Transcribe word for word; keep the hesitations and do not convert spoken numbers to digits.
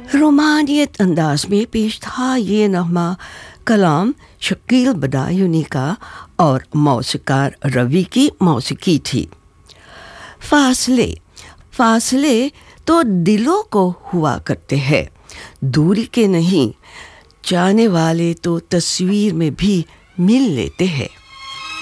रोमानियत अंदाज में पेश था ये नगमा कलाम शकील बदायूनी का और मौसीकार रवि की मौसीकी थी। फासले फासले तो दिलों को हुआ करते हैं, दूरी के नहीं। जाने वाले तो तस्वीर में भी मिल लेते हैं।